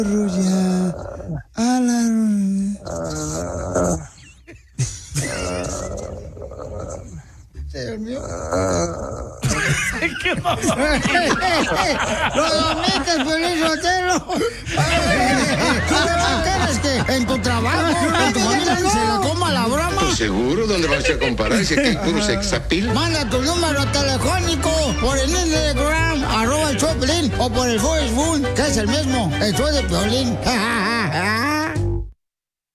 Rulla. A la Dios mío. ¿Qué pasó? ¡Lo domitas, Piolín Sotelo! ¿Quieres que en tu trabajo, en tu familia se le coma la broma? Pues seguro, ¿dónde vas a comparar? Si aquí hay puro sexapil. Manda tu número telefónico por el Instagram, @el show de Piolín, o por el Facebook, que es el mismo, el show de Piolín.